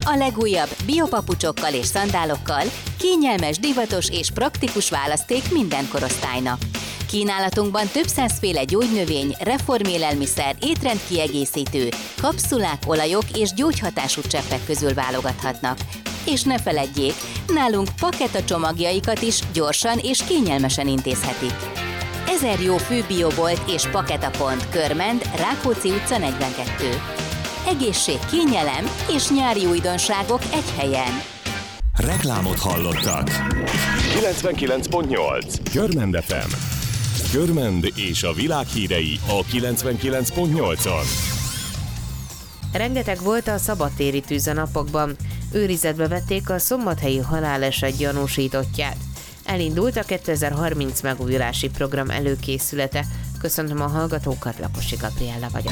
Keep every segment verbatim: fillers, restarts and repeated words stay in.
A legújabb biopapucsokkal és szandálokkal kényelmes, divatos és praktikus választék minden korosztálynak. Kínálatunkban több százféle gyógynövény, reformélelmiszer, étrendkiegészítő, kapszulák, olajok és gyógyhatású cseppek közül válogathatnak. És ne feledjék, nálunk paketa csomagjaikat is gyorsan és kényelmesen intézhetik. Ezer jó főbiobolt és paketapont, Körmend, Rákóczi utca negyvenkettő. Egészség, kényelem és nyári újdonságok egy helyen. Reklámot hallottak. kilencvenkilenc pont nyolc Körmend ef em. Körmend és a világ hírei a kilencvenkilenc pont nyolcon. Rengeteg volt a szabadtéri tűz a napokban. Őrizetbe vették a szombathelyi haláleset gyanúsítottját. Elindult a kétezer-harminc megújulási program előkészülete. Köszöntöm a hallgatókat, Lakosi Gabriella vagyok.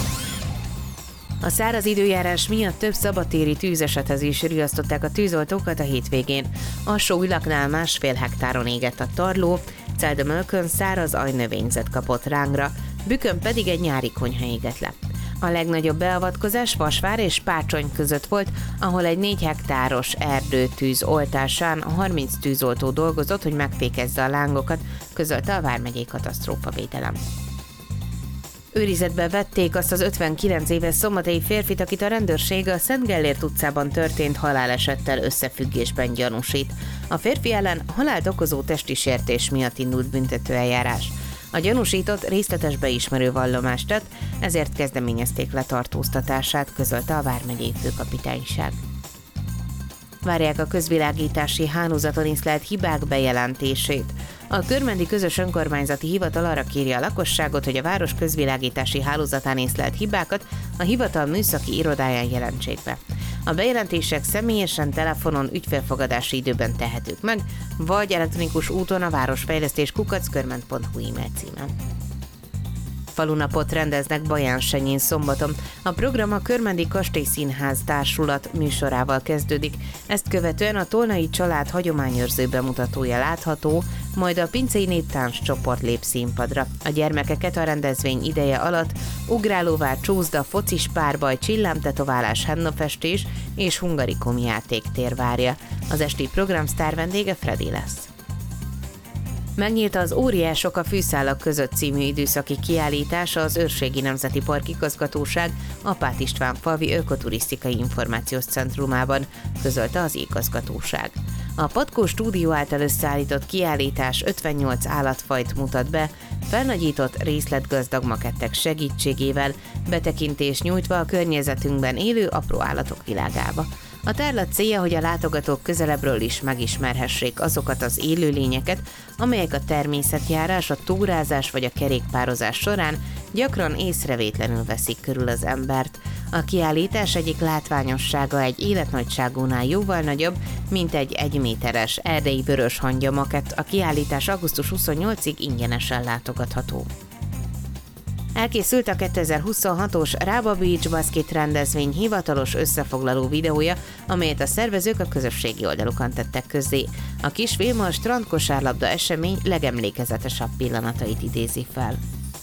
A száraz időjárás miatt több szabadtéri tűzesethez is riasztották a tűzoltókat a hétvégén. Alsó-Ülaknál másfél hektáron égett a tarló, Celdömölkön száraz ajnövényzet kapott rángra, Bükön pedig egy nyári konyha égett le. A legnagyobb beavatkozás Vasvár és Pácsony között volt, ahol egy négy hektáros erdőtűz oltásán a harminc tűzoltó dolgozott, hogy megfékezze a lángokat, közölte a vármegyei katasztrófavédelem. Őrizetbe vették azt az ötvenkilenc éves szombathelyi férfit, akit a rendőrség a Szent Gellért utcában történt halálesettel összefüggésben gyanúsít. A férfi ellen halált okozó testi sértés miatt indult büntetőeljárás. A gyanúsított részletes beismerő vallomást tett, ezért kezdeményezték letartóztatását, közölte a vármegyei főkapitányság. Várják a közvilágítási hálózaton észlelt hibák bejelentését. A Körmendi Közös Önkormányzati Hivatal arra kéri a lakosságot, hogy a város közvilágítási hálózatán észlelt hibákat a hivatal műszaki irodáján jelentsék be. A bejelentések személyesen, telefonon, ügyfélfogadási időben tehetők meg, vagy elektronikus úton a városfejlesztés kukac körmend pont hu e-mail címen. Falunapot rendeznek Bajánsenyén szombaton. A program a Körmendi Kastélyszínház Társulat műsorával kezdődik. Ezt követően a Tolnai Család hagyományőrző bemutatója látható, majd a pincei néptánc csoport lép színpadra. A gyermekeket a rendezvény ideje alatt ugrálóvár, csúszda, focis párbaj, csillámtetoválás, hennafestés és hungarikum játéktér várja. Az esti program sztár vendége Freddy lesz. Megnyílt az Óriások a fűszálak között című időszaki kiállítása az Őrségi Nemzeti Park Igazgatóság Apát István falvi ökoturisztikai információs centrumában, közölte az igazgatóság. A Patkó Stúdió által összeállított kiállítás ötvennyolc állatfajt mutat be, felnagyított részletgazdag makettek segítségével, betekintést nyújtva a környezetünkben élő apró állatok világába. A tárlat célja, hogy a látogatók közelebbről is megismerhessék azokat az élőlényeket, amelyek a természetjárás, a túrázás vagy a kerékpározás során gyakran észrevétlenül veszik körül az embert. A kiállítás egyik látványossága egy életnagyságúnál jóval nagyobb, mint egy egyméteres erdei vörös hangya makett. A kiállítás augusztus huszonnyolcadikáig ingyenesen látogatható. Elkészült a kétezer-huszonhatos Rába Beach Basket rendezvény hivatalos összefoglaló videója, amelyet a szervezők a közösségi oldalukon tettek közzé. A kisfilm a strandkosárlabda esemény legemlékezetesebb pillanatait idézi fel.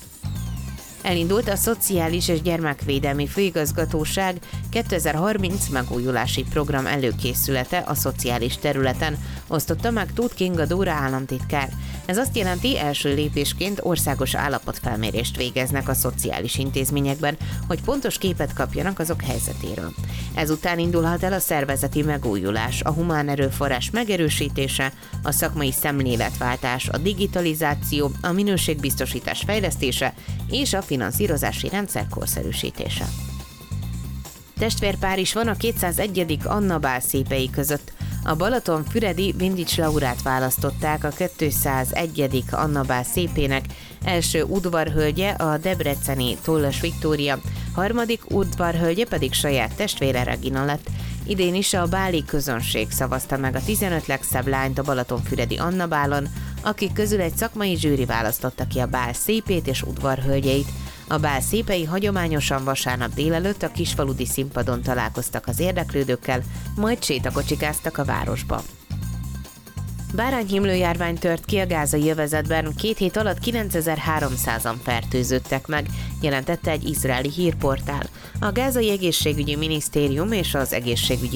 Elindult a Szociális és Gyermekvédelmi Főigazgatóság kétezer-harminc megújulási program előkészülete a szociális területen, osztotta meg Tóth Kinga Dóra államtitkár. Ez azt jelenti, első lépésként országos állapotfelmérést végeznek a szociális intézményekben, hogy pontos képet kapjanak azok helyzetéről. Ezután indulhat el a szervezeti megújulás, a humán erőforrás megerősítése, a szakmai szemléletváltás, a digitalizáció, a minőségbiztosítás fejlesztése és a finanszírozási rendszer korszerűsítése. Testvérpár is van a kétszázegyedik Anna Bál szépei között. A Balatonfüredi Vindics Laurát választották a kétszázegyedik Anna Bál szépének, első udvarhölgye a debreceni Tollas Viktória, harmadik udvarhölgye pedig saját testvére Regina lett. Idén is a báli közönség szavazta meg a tizenöt legszebb lányt a Balatonfüredi Anna Bálon, akik közül egy szakmai zsűri választotta ki a Bál szépét és udvarhölgyeit. A Bál szépei hagyományosan vasárnap délelőtt a kisfaludi színpadon találkoztak az érdeklődőkkel, majd sétakocsikáztak a városba. Bárányhimlő járvány tört ki a gázai övezetben, két hét alatt kilencezer-háromszázan fertőzöttek meg, jelentette egy izraeli hírportál. A gázai egészségügyi minisztérium és az egészségügyi